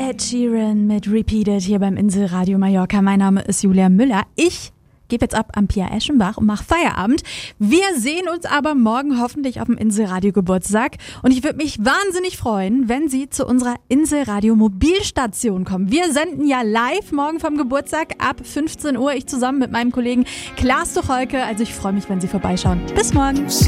Ed Sheeran mit Repeated hier beim Inselradio Mallorca. Mein Name ist Julia Müller. Ich gebe jetzt ab am Pia Eschenbach und mache Feierabend. Wir sehen uns aber morgen hoffentlich auf dem Inselradio Geburtstag. Und ich würde mich wahnsinnig freuen, wenn Sie zu unserer Inselradio Mobilstation kommen. Wir senden ja live morgen vom Geburtstag ab 15 Uhr. Ich zusammen mit meinem Kollegen Klaas Tucholke. Also ich freue mich, wenn Sie vorbeischauen. Bis morgen.